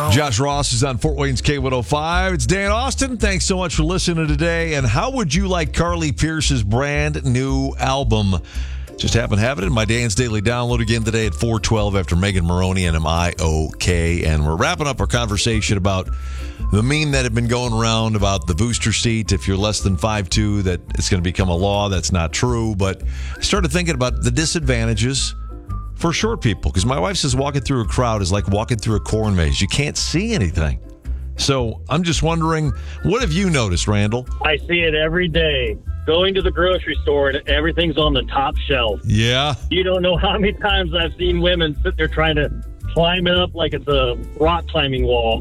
Josh Ross is on Fort Wayne's K105. It's Dan Austin. Thanks so much for listening today. And how would you like Carly Pearce's brand new album? Just happen to have it in my Dan's Daily Download again today at 4:12 after Megan Maroney and M.I.O.K. And we're wrapping up our conversation about the meme that had been going around about the booster seat. If you're less than 5'2", that it's going to become a law. That's not true. But I started thinking about the disadvantages for short people, because my wife says walking through a crowd is like walking through a corn maze. You can't see anything. So I'm just wondering, what have you noticed, Randall? I see it every day. Going to the grocery store and everything's on the top shelf. Yeah. You don't know how many times I've seen women sit there trying to climb it up like it's a rock climbing wall.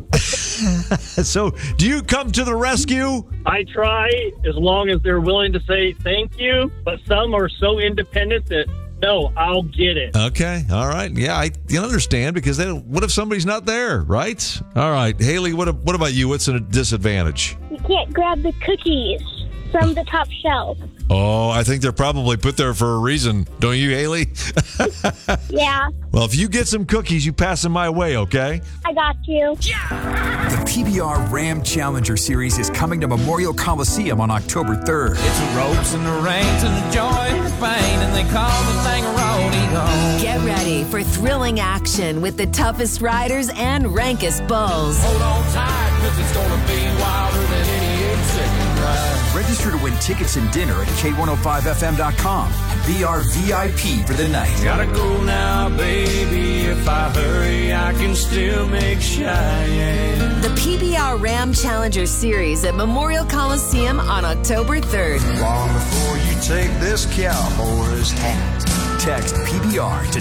So do you come to the rescue? I try, as long as they're willing to say thank you, but some are so independent that, no, I'll get it. Okay. All right. Yeah, I understand, because then what if somebody's not there, right? All right. Haley, what about you? What's a disadvantage? You can't grab the cookies from the top shelf. Oh, I think they're probably put there for a reason. Don't you, Haley? Yeah. Well, if you get some cookies, you pass them my way, okay? I got you. The PBR Ram Challenger Series is coming to Memorial Coliseum on October 3rd. It's the ropes and the reins and the joy and the pain, and they call the thing a rodeo. Get ready for thrilling action with the toughest riders and rankest bulls. Hold on tight, 'cause it's gonna be wilder than any 8-second ride. Register to win tickets and dinner at K105FM.com and be our VIP for the night. Gotta go now, baby. If I hurry, I can still make Cheyenne. The PBR Ram Challenger Series at Memorial Coliseum on October 3rd. Long before you take this cowboy's hat. Text PBR to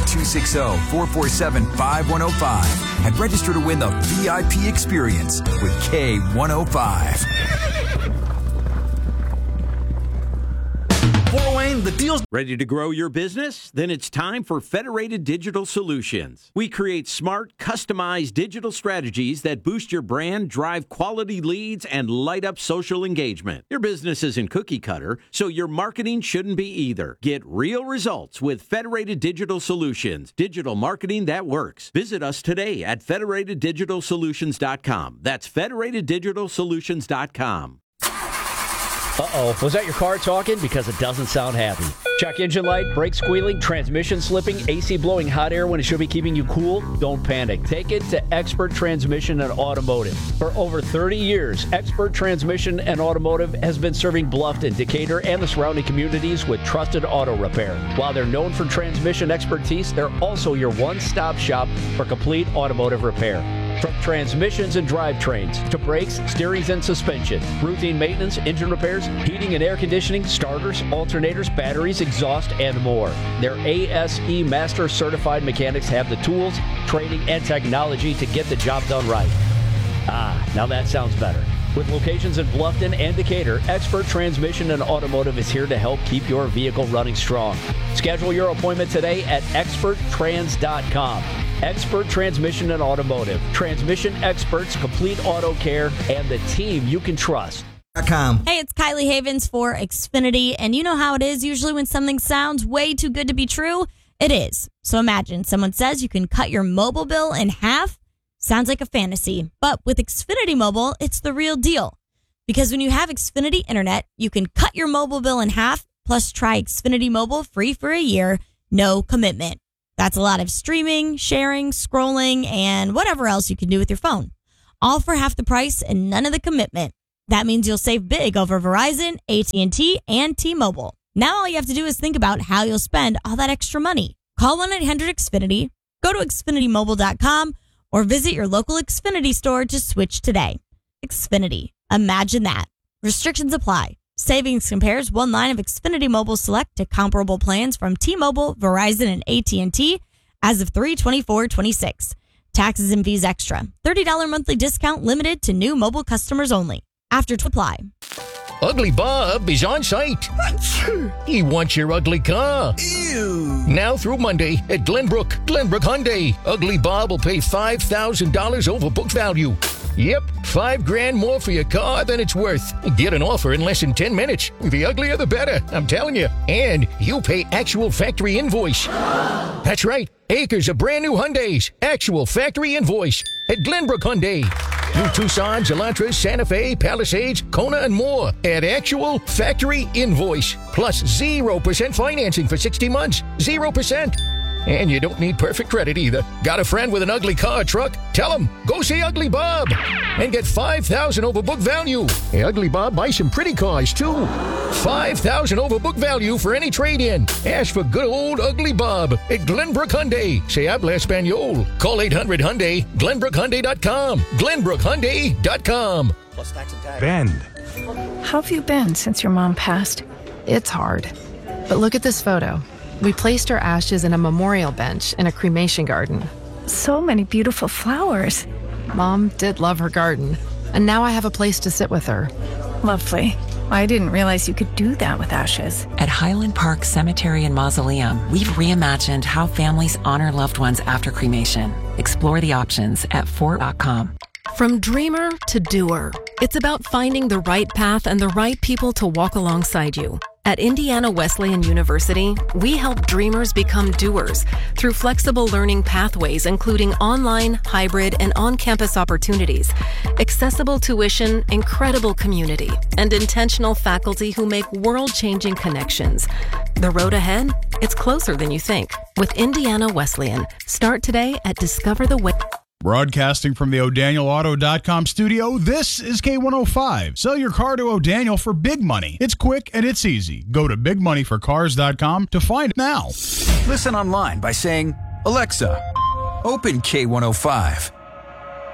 260-447-5105 and register to win the VIP experience with K105. Fort Wayne, the deal's ready to grow your business? Then it's time for Federated Digital Solutions. We create smart, customized digital strategies that boost your brand, drive quality leads, and light up social engagement. Your business isn't cookie cutter, so your marketing shouldn't be either. Get real results with Federated Digital Solutions, digital marketing that works. Visit us today at federateddigitalsolutions.com. That's federateddigitalsolutions.com. Uh-oh, was that your car talking? Because it doesn't sound happy. Check engine light, brake squealing, transmission slipping, AC blowing hot air when it should be keeping you cool? Don't panic. Take it to Expert Transmission and Automotive. For over 30 years, Expert Transmission and Automotive has been serving Bluffton, Decatur, and the surrounding communities with trusted auto repair. While they're known for transmission expertise, they're also your one-stop shop for complete automotive repair. From transmissions and drivetrains to brakes, steerings, and suspension, routine maintenance, engine repairs, heating and air conditioning, starters, alternators, batteries, exhaust, and more. Their ASE Master Certified mechanics have the tools, training, and technology to get the job done right. Ah, now that sounds better. With locations in Bluffton and Decatur, Expert Transmission and Automotive is here to help keep your vehicle running strong. Schedule your appointment today at experttrans.com. Expert Transmission and Automotive. Transmission experts, complete auto care, and the team you can trust. Hey, it's Kylie Havens for Xfinity, and you know how it is usually when something sounds way too good to be true? It is. So imagine someone says you can cut your mobile bill in half. Sounds like a fantasy, but with Xfinity Mobile, it's the real deal. Because when you have Xfinity Internet, you can cut your mobile bill in half, plus try Xfinity Mobile free for a year, no commitment. That's a lot of streaming, sharing, scrolling, and whatever else you can do with your phone. All for half the price and none of the commitment. That means you'll save big over Verizon, AT&T, and T-Mobile. Now all you have to do is think about how you'll spend all that extra money. Call 1-800-XFINITY, go to XfinityMobile.com, or visit your local Xfinity store to switch today. Xfinity. Imagine that. Restrictions apply. Savings compares one line of Xfinity Mobile Select to comparable plans from T-Mobile, Verizon, and AT&T as of 3/24/26. Taxes and fees extra. $30 monthly discount limited to new mobile customers only. After to apply. Ugly Bob is on site. He wants your ugly car. Ew. Now through Monday at Glenbrook Hyundai. Ugly Bob will pay $5,000 over book value. Yep, $5,000 more for your car than it's worth. Get an offer in less than 10 minutes. The uglier the better, I'm telling you. And you pay actual factory invoice. That's right, acres of brand new Hyundais. Actual factory invoice. at Glenbrook Hyundai. New Tucsons, Elantras, Santa Fe, Palisades, Kona, and more at actual factory invoice. Plus 0% financing for 60 months. 0%. And you don't need perfect credit either. Got a friend with an ugly car or truck? Tell him, go see Ugly Bob and get $5,000 over book value. Hey, Ugly Bob buys some pretty cars too. $5,000 over book value for any trade-in. Ask for good old Ugly Bob at Glenbrook Hyundai. Se habla Espanol. Call 800-HYUNDAI, GlenbrookHyundai.com. GlenbrookHyundai.com. Plus tax and tag. Ben, how have you been since your mom passed? It's hard. But look at this photo. We placed her ashes in a memorial bench in a cremation garden. So many beautiful flowers. Mom did love her garden, and now I have a place to sit with her. Lovely. I didn't realize you could do that with ashes. At Highland Park Cemetery and Mausoleum, we've reimagined how families honor loved ones after cremation. Explore the options at Fort.com. From dreamer to doer, it's about finding the right path and the right people to walk alongside you. At Indiana Wesleyan University, we help dreamers become doers through flexible learning pathways, including online, hybrid, and on-campus opportunities, accessible tuition, incredible community, and intentional faculty who make world-changing connections. The road ahead? It's closer than you think. With Indiana Wesleyan. Start today at Discover the Way. Broadcasting from the O'DanielAuto.com studio, this is K105. Sell your car to O'Daniel for big money. It's quick and it's easy. Go to bigmoneyforcars.com to find it now. Listen online by saying, Alexa, open K105.